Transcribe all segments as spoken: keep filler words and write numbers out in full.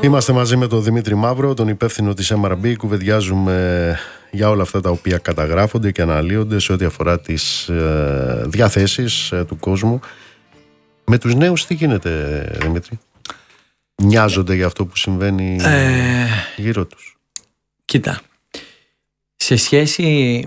Είμαστε μαζί με τον Δημήτρη Μαύρο, τον υπεύθυνο της εμ αρ μπι. Κουβεντιάζουμε για όλα αυτά τα οποία καταγράφονται και αναλύονται σε ό,τι αφορά τις ε, διαθέσεις ε, του κόσμου. Με τους νέους τι γίνεται, Δημήτρη? Νοιάζονται για αυτό που συμβαίνει ε, γύρω τους? Κοίτα, σε σχέση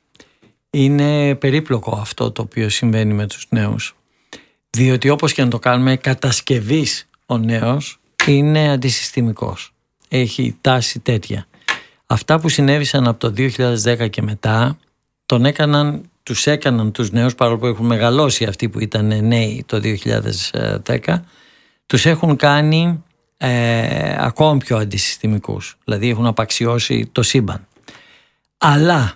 είναι περίπλοκο αυτό το οποίο συμβαίνει με τους νέους, διότι όπως και να το κάνουμε, κατασκευής ο νέος είναι αντισυστημικός, έχει τάση τέτοια. Αυτά που συνέβησαν από το δύο χιλιάδες δέκα και μετά τον έκαναν, τους έκαναν τους νέους, παρόλο που έχουν μεγαλώσει αυτοί που ήταν νέοι το δύο χιλιάδες δέκα, τους έχουν κάνει ε, ακόμα πιο αντισυστημικούς, δηλαδή έχουν απαξιώσει το σύμπαν. Αλλά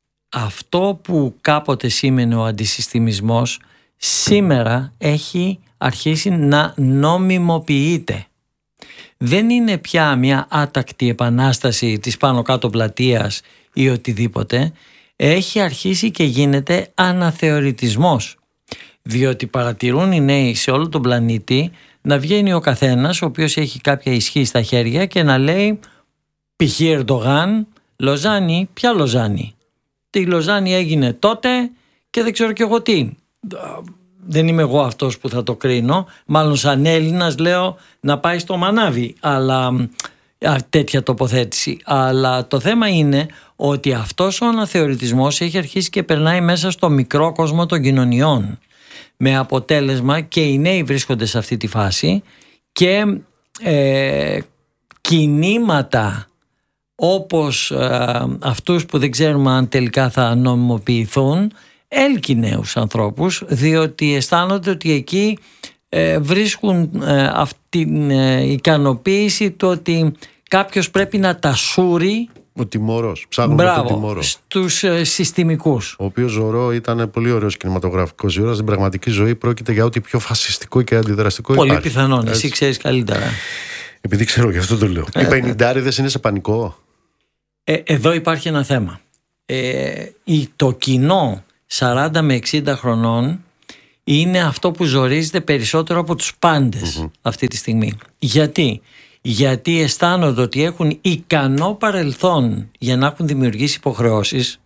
αυτό που κάποτε σήμαινε ο αντισυστημισμός σήμερα έχει αρχίσει να νομιμοποιείται. Δεν είναι πια μια άτακτη επανάσταση της πάνω κάτω πλατείας ή οτιδήποτε. Έχει αρχίσει και γίνεται αναθεωρητισμός, διότι παρατηρούν οι νέοι σε όλο τον πλανήτη να βγαίνει ο καθένας ο οποίος έχει κάποια ισχύ στα χέρια και να λέει π.χ. Ερντογάν, Λοζάνη, ποια Λοζάνη? Τη Λοζάνη έγινε τότε και δεν ξέρω κι εγώ τι. Δεν είμαι εγώ αυτός που θα το κρίνω, μάλλον σαν Έλληνας λέω να πάει στο μανάβι, αλλά α, τέτοια τοποθέτηση. Αλλά το θέμα είναι ότι αυτός ο αναθεωρητισμός έχει αρχίσει και περνάει μέσα στο μικρό κόσμο των κοινωνιών, με αποτέλεσμα και οι νέοι βρίσκονται σε αυτή τη φάση και ε, κινήματα όπως ε, αυτούς που δεν ξέρουμε αν τελικά θα νομιμοποιηθούν έλκει νέους ανθρώπους, διότι αισθάνονται ότι εκεί ε, βρίσκουν ε, αυτή την ε, ικανοποίηση του ότι κάποιος πρέπει να τα σούρει. Ο τιμωρός, ψάχνουμε τον τιμωρό. Στους ε, συστημικούς. Ο οποίος Ζωρό ήταν πολύ ωραίος κινηματογραφικός. Ζωρό στην πραγματική ζωή πρόκειται για ό,τι πιο φασιστικό και αντιδραστικό πολύ υπάρχει. Πολύ πιθανόν, εσύ ξέρεις καλύτερα. Επειδή ξέρω, γι' αυτό το λέω. Οι πενηντάριδες είναι σε πανικό. Ε, εδώ υπάρχει ένα θέμα. Ε, το κοινό σαράντα με εξήντα χρονών είναι αυτό που ζορίζεται περισσότερο από τους πάντες mm-hmm. αυτή τη στιγμή. Γιατί? Γιατί αισθάνονται ότι έχουν ικανό παρελθόν για να έχουν δημιουργήσει υποχρεώσεις,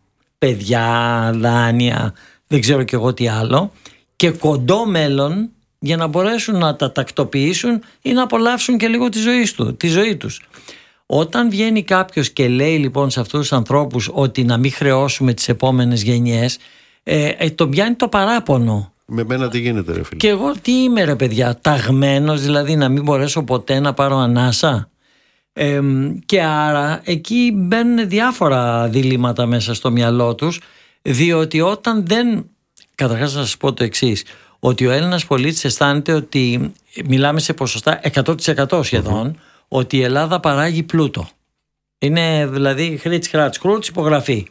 παιδιά, δάνεια, δεν ξέρω κι εγώ τι άλλο, και κοντό μέλλον για να μπορέσουν να τα τακτοποιήσουν ή να απολαύσουν και λίγο τη ζωή, του, τη ζωή τους. Όταν βγαίνει κάποιος και λέει λοιπόν σε αυτούς τους ανθρώπους ότι να μην χρεώσουμε τις επόμενες γενιές, ε, ε, τον πιάνει το παράπονο. Με μένα τι γίνεται ρε φίλε? Και εγώ τι είμαι ρε παιδιά, ταγμένος δηλαδή να μην μπορέσω ποτέ να πάρω ανάσα? Ε, και άρα εκεί μπαίνουν διάφορα διλήμματα μέσα στο μυαλό τους, διότι όταν δεν... Καταρχάς να σας πω το εξής, ότι ο Έλληνας πολίτης αισθάνεται ότι μιλάμε σε ποσοστά εκατό τοις εκατό σχεδόν, mm-hmm. ότι η Ελλάδα παράγει πλούτο. Είναι δηλαδή χρήτς χράτς κρούτς υπογραφή.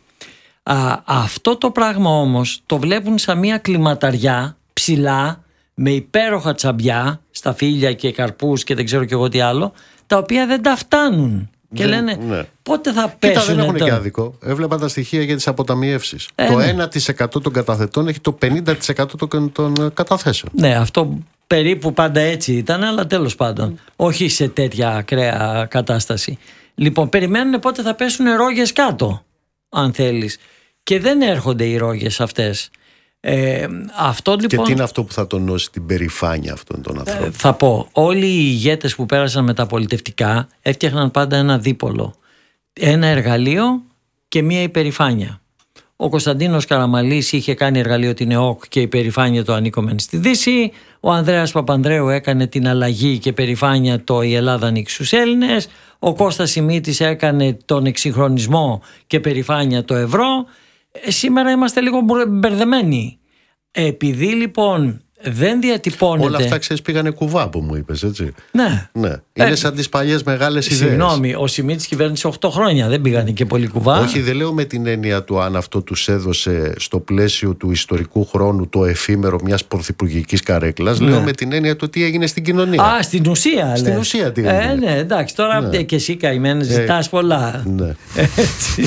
Α, αυτό το πράγμα όμως το βλέπουν σαν μια κλιματαριά ψηλά με υπέροχα τσαμπιά, σταφύλια και καρπούς και δεν ξέρω και εγώ τι άλλο, τα οποία δεν τα φτάνουν. Και δεν, λένε ναι. πότε θα πέσουν. Κοίτα, δεν έχουν και άδικο. Έβλεπα τα στοιχεία για τις αποταμιεύσεις. Ε, το ναι. ένα τοις εκατό των καταθετών έχει το πενήντα τοις εκατό των, των καταθέσεων. Ναι, αυτό περίπου πάντα έτσι ήταν, αλλά τέλος πάντων mm. όχι σε τέτοια ακραία κατάσταση. Λοιπόν, περιμένουν πότε θα πέσουν ρόγες κάτω, αν θέλεις. Και δεν έρχονται οι ρόγες αυτές. Ε, αυτό, λοιπόν, και τι είναι αυτό που θα τονώσει την περηφάνεια αυτών των ανθρώπων? Ε, θα πω, όλοι οι ηγέτες που πέρασαν με τα πολιτευτικά έφτιαχναν πάντα ένα δίπολο. Ένα εργαλείο και μία υπερηφάνεια. Ο Κωνσταντίνος Καραμαλής είχε κάνει εργαλείο την ΕΟΚ και υπερηφάνεια το ανήκομεν στη Δύση. Ο Ανδρέας Παπανδρέου έκανε την αλλαγή και περηφάνεια το η Ελλάδα ανήκει στους Έλληνες. Ο Κώστας Σιμίτης έκανε τον εξυγχρονισμό και περηφάνεια το ευρώ. Ε, σήμερα είμαστε λίγο μπερδεμένοι. Επειδή λοιπόν δεν διατυπώνεται. Όλα αυτά ξέρεις πήγανε κουβά που μου είπες, έτσι. Ναι. ναι. Είναι ε, σαν τις παλιές μεγάλες ιδέες. Συγγνώμη, ο Σιμίτης κυβέρνησε οκτώ χρόνια, δεν πήγανε και πολύ κουβά. Όχι, δεν λέω με την έννοια του αν αυτό τους έδωσε στο πλαίσιο του ιστορικού χρόνου το εφήμερο μιας πρωθυπουργικής καρέκλας. Ναι. Λέω με την έννοια του τι έγινε στην κοινωνία. Α, στην ουσία. Στην λες. ουσία τι έγινε. Ε, ναι, εντάξει, τώρα ναι. και εσύ καημένε ζητάς ε, πολλά. Ναι. Έτσι.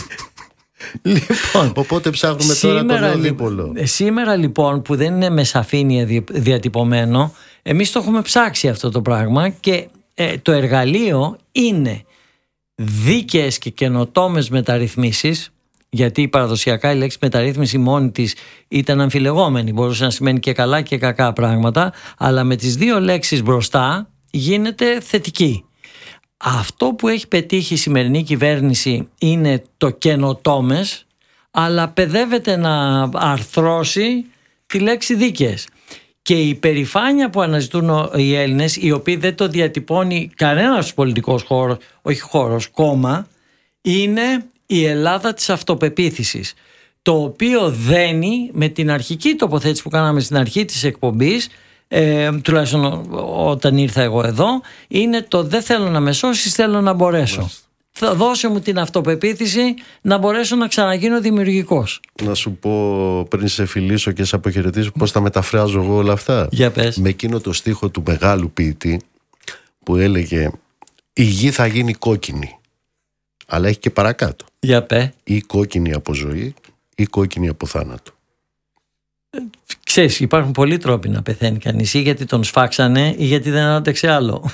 Λοιπόν, οπότε ψάχνουμε τώρα το νέο δίπολο. Σήμερα λοιπόν που δεν είναι με σαφήνεια διατυπωμένο, εμείς το έχουμε ψάξει αυτό το πράγμα και ε, το εργαλείο είναι δίκαιες και καινοτόμες μεταρρυθμίσεις, γιατί παραδοσιακά η λέξη μεταρρύθμιση μόνη της ήταν αμφιλεγόμενη, μπορούσε να σημαίνει και καλά και κακά πράγματα, αλλά με τις δύο λέξεις μπροστά γίνεται θετική. Αυτό που έχει πετύχει η σημερινή κυβέρνηση είναι το καινοτόμες, αλλά παιδεύεται να αρθρώσει τη λέξη δίκαιες. Και η υπερηφάνεια που αναζητούν οι Έλληνες, οι οποίοι δεν το διατυπώνει κανένας πολιτικός χώρος, όχι χώρος, κόμμα, είναι η Ελλάδα της αυτοπεποίθησης, το οποίο δένει με την αρχική τοποθέτηση που κάναμε στην αρχή της εκπομπής, ε, τουλάχιστον όταν ήρθα εγώ εδώ, είναι το δεν θέλω να με σώσεις, θέλω να μπορέσω. Μάλιστα. Θα δώσε μου την αυτοπεποίθηση να μπορέσω να ξαναγίνω δημιουργικός. Να σου πω πριν σε φιλήσω και σε αποχαιρετήσω πώς τα μεταφράζω εγώ όλα αυτά. Για πες. Με εκείνο το στίχο του μεγάλου ποιητή που έλεγε η γη θα γίνει κόκκινη, αλλά έχει και παρακάτω. Για πέ. Ή κόκκινη από ζωή ή κόκκινη από θάνατο. Ε, ξέρεις, υπάρχουν πολλοί τρόποι να πεθαίνει κανείς, ή γιατί τον σφάξανε ή γιατί δεν άντεξε άλλο.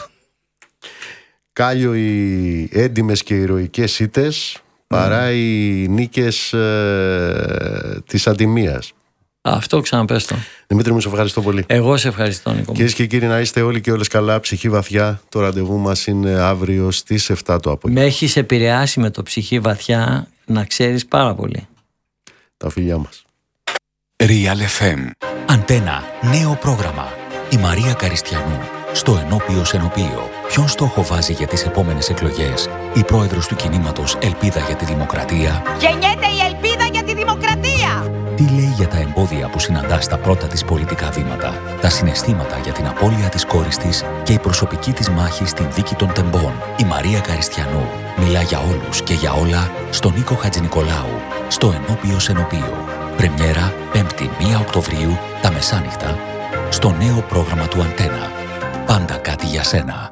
Κάλιο οι έντιμες και ηρωικές ήττες παρά mm. οι νίκες ε, της αντιμίας. Αυτό ξαναπες το. Δημήτρη μου, σε ευχαριστώ πολύ. Εγώ σε ευχαριστώ, Νίκο. Κυρίες και κύριοι, να είστε όλοι και όλες καλά, ψυχή βαθιά. Το ραντεβού μας είναι αύριο στις εφτά το απόγευμα. Με έχεις επηρεάσει με το ψυχή βαθιά, να ξέρεις, πάρα πολύ. Τα φιλιά μας. Real εφ εμ. Αντένα. Νέο πρόγραμμα. Η Μαρία Καριστιανού. Στο ενώπιο Σενοπείο. Ποιον στόχο βάζει για τις επόμενες εκλογές η πρόεδρος του κινήματος Ελπίδα για τη Δημοκρατία? Γεννιέται η ελπίδα για τη δημοκρατία! Τι λέει για τα εμπόδια που συναντά στα πρώτα της πολιτικά βήματα, τα συναισθήματα για την απώλεια της κόρης της και η προσωπική της μάχη στην δίκη των τεμπών? Η Μαρία Καριστιανού μιλά για όλους και για όλα στον Νίκο Χατζηνικολάου, στο ενώπιο Σενοπείο. Πρεμιέρα πέμπτη πρώτη Οκτωβρίου τα μεσάνυχτα στο νέο πρόγραμμα του Αντένα. Πάντα κάτι για σένα.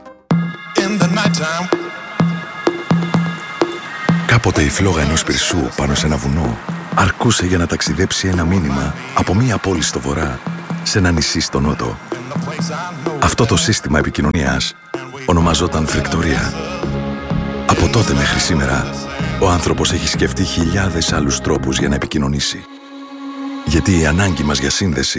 Κάποτε η φλόγα ενός πυρσού πάνω σε ένα βουνό αρκούσε για να ταξιδέψει ένα μήνυμα από μία πόλη στο βορρά σε ένα νησί στο νότο. Αυτό το σύστημα επικοινωνίας ονομαζόταν φρικτορία. Από τότε μέχρι σήμερα, ο άνθρωπος έχει σκεφτεί χιλιάδες άλλους τρόπους για να επικοινωνήσει. Γιατί η ανάγκη μας για σύνδεση